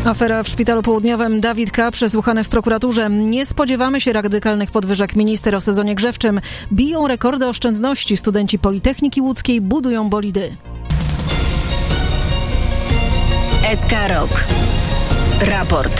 Afera w Szpitalu Południowym. Dawid K. przesłuchany w prokuraturze. Nie spodziewamy się radykalnych podwyżek. Minister o sezonie grzewczym. Biją rekordy oszczędności. Studenci Politechniki Łódzkiej budują bolidy. SK Rok. Raport.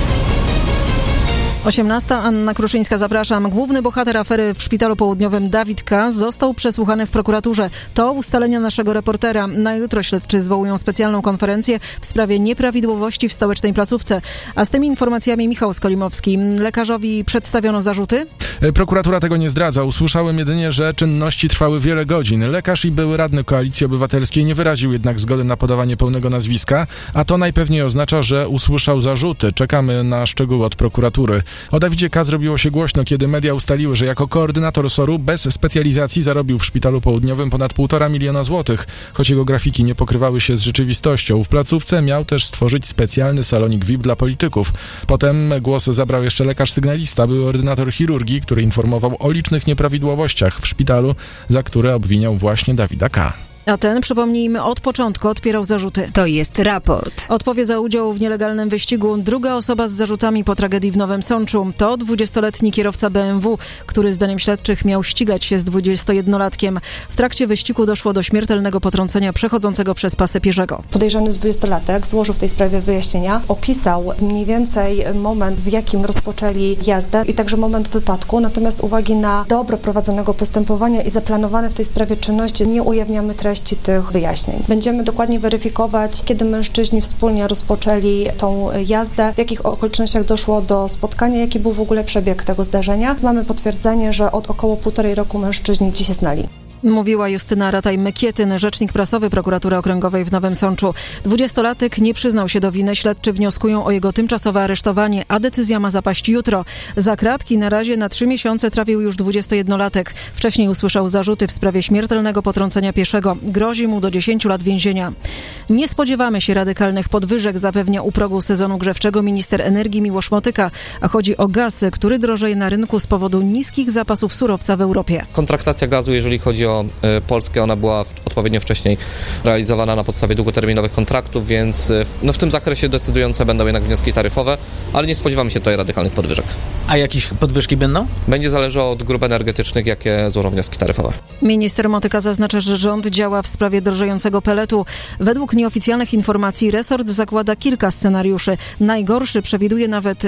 18. Anna Kruszyńska, zapraszam. Główny bohater afery w Szpitalu Południowym Dawid K. został przesłuchany w prokuraturze. To ustalenia naszego reportera. Na jutro śledczy zwołują specjalną konferencję w sprawie nieprawidłowości w stołecznej placówce. A z tymi informacjami Michał Skolimowski. Lekarzowi przedstawiono zarzuty? Prokuratura tego nie zdradza. Usłyszałem jedynie, że czynności trwały wiele godzin. Lekarz i były radny Koalicji Obywatelskiej nie wyraził jednak zgody na podawanie pełnego nazwiska, a to najpewniej oznacza, że usłyszał zarzuty. Czekamy na szczegóły od prokuratury. O Dawidzie K. zrobiło się głośno, kiedy media ustaliły, że jako koordynator SOR-u bez specjalizacji zarobił w Szpitalu Południowym ponad 1,5 miliona złotych, choć jego grafiki nie pokrywały się z rzeczywistością. W placówce miał też stworzyć specjalny salonik VIP dla polityków. Potem głos zabrał jeszcze lekarz sygnalista, były ordynator chirurgii, który informował o licznych nieprawidłowościach w szpitalu, za które obwiniał właśnie Dawida K. A ten, przypomnijmy, od początku odpierał zarzuty. To jest raport. Odpowie za udział w nielegalnym wyścigu druga osoba z zarzutami po tragedii w Nowym Sączu. To 20-letni kierowca BMW, który zdaniem śledczych miał ścigać się z 21-latkiem. W trakcie wyścigu doszło do śmiertelnego potrącenia przechodzącego przez pasę pieszego. Podejrzany 20-latek złożył w tej sprawie wyjaśnienia. Opisał mniej więcej moment, w jakim rozpoczęli jazdę i także moment wypadku. Natomiast z uwagi na dobro prowadzonego postępowania i zaplanowane w tej sprawie czynności nie ujawniamy treści tych wyjaśnień. Będziemy dokładnie weryfikować, kiedy mężczyźni wspólnie rozpoczęli tą jazdę, w jakich okolicznościach doszło do spotkania, jaki był w ogóle przebieg tego zdarzenia. Mamy potwierdzenie, że od około 1,5 roku mężczyźni ci się znali. Mówiła Justyna Rataj-Mykietyn, rzecznik prasowy Prokuratury Okręgowej w Nowym Sączu. 20-latek nie przyznał się do winy. Śledczy wnioskują o jego tymczasowe aresztowanie, a decyzja ma zapaść jutro. Za kratki na razie na 3 miesiące trafił już 21-latek. Wcześniej usłyszał zarzuty w sprawie śmiertelnego potrącenia pieszego. Grozi mu do 10 lat więzienia. Nie spodziewamy się radykalnych podwyżek, zapewnia u progu sezonu grzewczego minister energii Miłosz Motyka. A chodzi o gaz, który drożeje na rynku z powodu niskich zapasów surowca w Europie. Kontraktacja gazu, jeżeli chodzi o Polskę, ona była odpowiednio wcześniej realizowana na podstawie długoterminowych kontraktów, więc w tym zakresie decydujące będą jednak wnioski taryfowe, ale nie spodziewamy się tutaj radykalnych podwyżek. A jakieś podwyżki będą? Będzie zależało od grup energetycznych, jakie złożą wnioski taryfowe. Minister Motyka zaznacza, że rząd działa w sprawie drożejącego peletu. Według nieoficjalnych informacji resort zakłada kilka scenariuszy. Najgorszy przewiduje nawet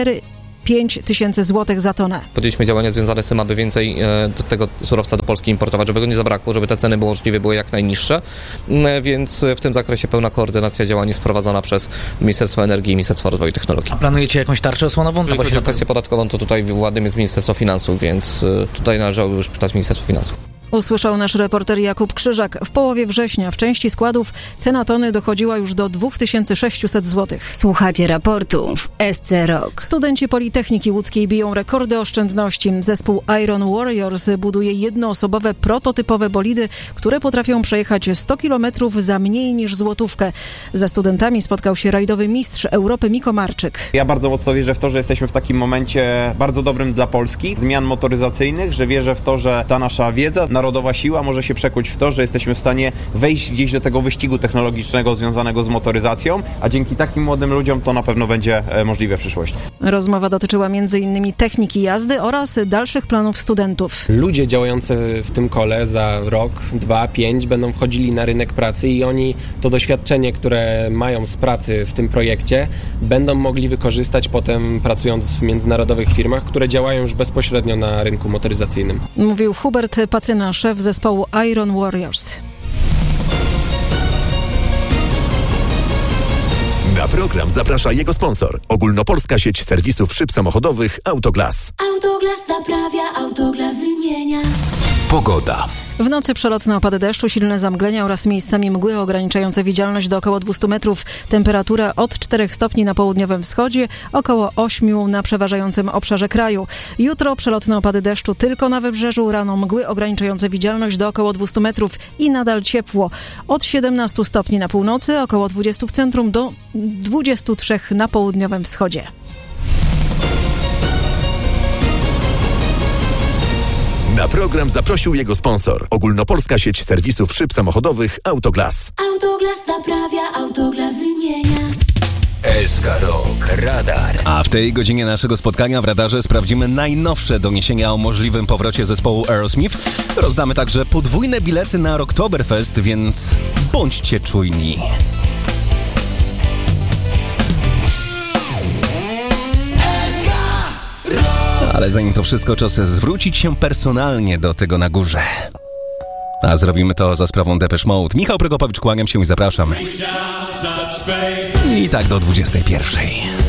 5 tysięcy złotych za tonę. Podjęliśmy działania związane z tym, aby więcej do tego surowca do Polski importować, żeby go nie zabrakło, żeby te ceny możliwie były jak najniższe, więc w tym zakresie pełna koordynacja działań jest prowadzona przez Ministerstwo Energii i Ministerstwo Rozwoju i Technologii. A planujecie jakąś tarczę osłonową? Jeżeli chodzi o kwestię podatkową, to tutaj władnym jest Ministerstwo Finansów, więc tutaj należałoby już pytać Ministerstwo Finansów. Usłyszał nasz reporter Jakub Krzyżak. W połowie września w części składów cena tony dochodziła już do 2600 zł. Słuchacie raportu w SC Rok. Studenci Politechniki Łódzkiej biją rekordy oszczędności. Zespół Iron Warriors buduje jednoosobowe, prototypowe bolidy, które potrafią przejechać 100 km za mniej niż złotówkę. Ze studentami spotkał się rajdowy mistrz Europy Miko Marczyk. Ja bardzo mocno wierzę w to, że jesteśmy w takim momencie bardzo dobrym dla Polski, zmian motoryzacyjnych, że wierzę w to, że ta nasza wiedza, narodowa siła może się przekuć w to, że jesteśmy w stanie wejść gdzieś do tego wyścigu technologicznego związanego z motoryzacją, a dzięki takim młodym ludziom to na pewno będzie możliwe w przyszłości. Rozmowa dotyczyła m.in. techniki jazdy oraz dalszych planów studentów. Ludzie działający w tym kole za rok, 2, 5 będą wchodzili na rynek pracy i oni to doświadczenie, które mają z pracy w tym projekcie, będą mogli wykorzystać potem pracując w międzynarodowych firmach, które działają już bezpośrednio na rynku motoryzacyjnym. Mówił Hubert Pacyna, szef zespołu Iron Warriors. Na program zaprasza jego sponsor. Ogólnopolska sieć serwisów szyb samochodowych Autoglas. Autoglas naprawia, Autoglas wymienia. Pogoda. W nocy przelotne opady deszczu, silne zamglenia oraz miejscami mgły ograniczające widzialność do około 200 metrów. Temperatura od 4 stopni na południowym wschodzie, około 8 na przeważającym obszarze kraju. Jutro przelotne opady deszczu tylko na wybrzeżu, rano mgły ograniczające widzialność do około 200 metrów i nadal ciepło. Od 17 stopni na północy, około 20 w centrum do 23 na południowym wschodzie. Na program zaprosił jego sponsor. Ogólnopolska sieć serwisów szyb samochodowych Autoglas. Autoglas naprawia, Autoglas wymienia. SK Radar. A w tej godzinie naszego spotkania w Radarze sprawdzimy najnowsze doniesienia o możliwym powrocie zespołu Aerosmith. Rozdamy także podwójne bilety na Rocktoberfest, więc bądźcie czujni. Ale zanim to wszystko, czas zwrócić się personalnie do tego na górze. A zrobimy to za sprawą Depeche Mode. Michał Prokopowicz, kłaniam się i zapraszam. I tak do 21.